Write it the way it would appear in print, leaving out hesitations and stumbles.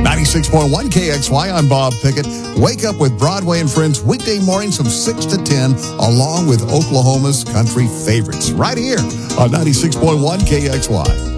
96.1 KXY, I'm Bob Pickett. Wake up with Broadway and Friends weekday mornings from 6 to 10, along with Oklahoma's country favorites, right here on 96.1 KXY.